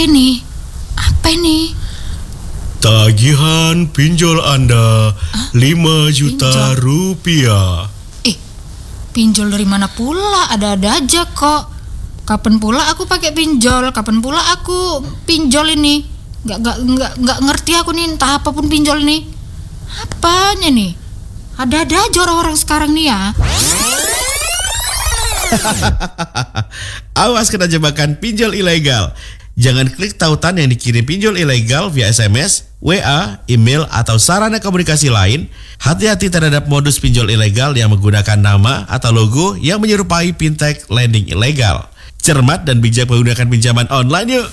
ini? Apa ini? Tagihan pinjol Anda 5 juta rupiah. Pinjol dari mana pula? Ada-ada aja kok. Kapan pula aku pakai pinjol? Kapan pula aku pinjol ini? Nggak ngerti aku nih, entah apapun pinjol ini. Apanya nih? Ada-ada aja orang-orang sekarang nih ya. Awas kena jebakan pinjol ilegal. Jangan klik tautan yang dikirim pinjol ilegal via SMS, WA, email, atau sarana komunikasi lain. Hati-hati terhadap modus pinjol ilegal yang menggunakan nama atau logo yang menyerupai fintech lending ilegal. Cermat dan bijak menggunakan pinjaman online yuk.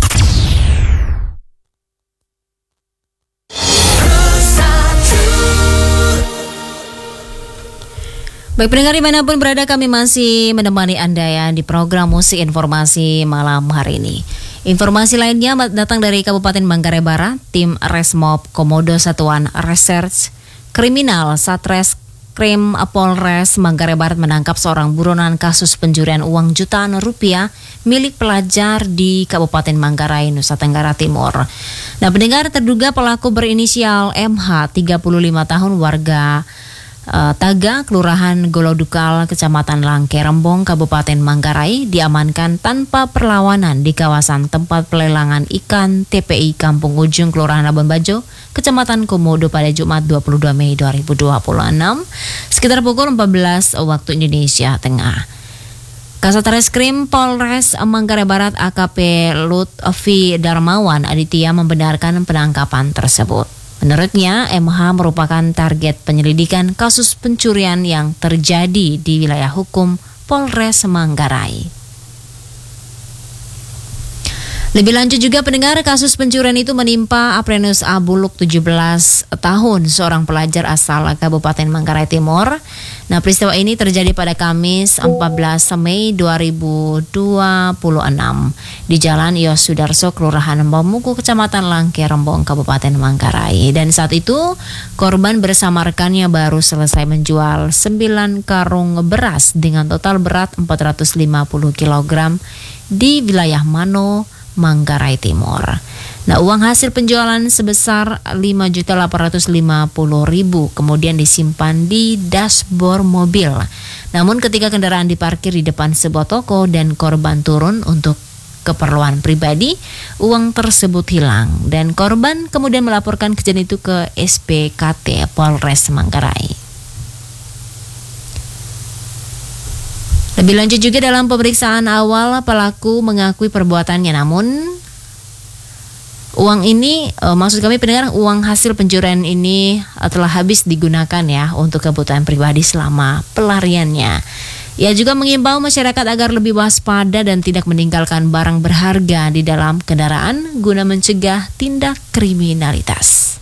Baik pendengar dimanapun berada, kami masih menemani Anda ya di program Musik Informasi malam hari ini. Informasi lainnya datang dari Kabupaten Manggarai Barat. Tim Resmob Komodo Satuan Reserse Kriminal Satreskrim Polres Manggarai Barat menangkap seorang buronan kasus pencurian uang jutaan rupiah milik pelajar di Kabupaten Manggarai, Nusa Tenggara Timur. Nah, pendengar, terduga pelaku berinisial MH, 35 tahun, warga Taga, Kelurahan Golodukal, Kecamatan Langke Rembong, Kabupaten Manggarai, diamankan tanpa perlawanan di kawasan tempat pelelangan ikan TPI Kampung Ujung, Kelurahan Labuan Bajo, Kecamatan Komodo pada Jumat 22 Mei 2026 sekitar pukul 14 waktu Indonesia Tengah. Kasat Reskrim Polres Manggarai Barat AKP Lutfi Darmawan Aditya membenarkan penangkapan tersebut. Menurutnya, MH merupakan target penyelidikan kasus pencurian yang terjadi di wilayah hukum Polres Manggarai. Lebih lanjut juga, pendengar, kasus pencurian itu menimpa Aprenus A. Buluk 17 tahun, seorang pelajar asal Kabupaten Manggarai Timur. Nah, peristiwa ini terjadi pada Kamis 14 Mei 2026 di Jalan Yos Sudarso, Kelurahan Bamuku, Kecamatan Langke Rembong, Kabupaten Manggarai. Dan saat itu korban bersama rekannya baru selesai menjual 9 karung beras dengan total berat 450 kg di wilayah Mano, Manggarai Timur. Nah, uang hasil penjualan sebesar 5.850.000 kemudian disimpan di dashboard mobil. Namun ketika kendaraan diparkir di depan sebuah toko dan korban turun untuk keperluan pribadi, uang tersebut hilang dan korban kemudian melaporkan kejadian itu ke SPKT Polres Manggarai. Lebih lanjut juga, dalam pemeriksaan awal pelaku mengakui perbuatannya, namun uang ini, maksud kami pendengar, uang hasil pencurian ini telah habis digunakan ya untuk kebutuhan pribadi selama pelariannya. Ia juga mengimbau masyarakat agar lebih waspada dan tidak meninggalkan barang berharga di dalam kendaraan guna mencegah tindak kriminalitas.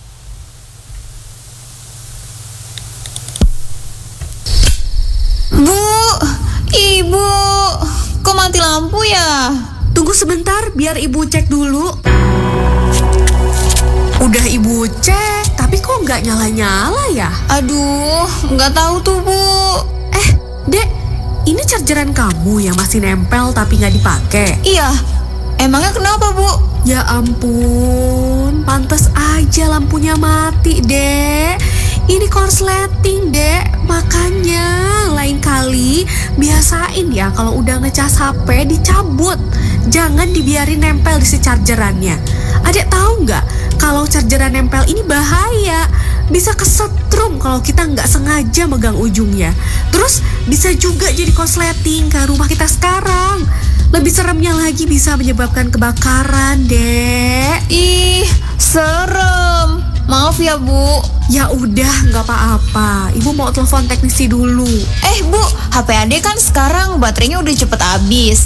Bu, Ibu, kok mati lampu ya? Tunggu sebentar, biar Ibu cek dulu. Udah Ibu cek, tapi kok nggak nyala-nyala ya? Aduh, nggak tahu tuh, Bu. Dek, ini chargeran kamu yang masih nempel tapi nggak dipakai? Iya, emangnya kenapa, Bu? Ya ampun, pantas aja lampunya mati, Dek. Ini korsleting, Dek. Makanya lain kali biasain ya kalau udah ngecas HP dicabut. Jangan dibiarin nempel di si chargerannya. Adek tahu nggak kalau chargeran nempel ini bahaya? Bisa kesetrum kalau kita nggak sengaja megang ujungnya. Terus bisa juga jadi korsleting ke rumah kita sekarang. Lebih seremnya lagi bisa menyebabkan kebakaran, Dek. Ih, serem. Maaf ya, Bu. Ya udah, nggak apa-apa. Ibu mau telepon teknisi dulu. Bu, HP Ade kan sekarang baterainya udah cepet habis.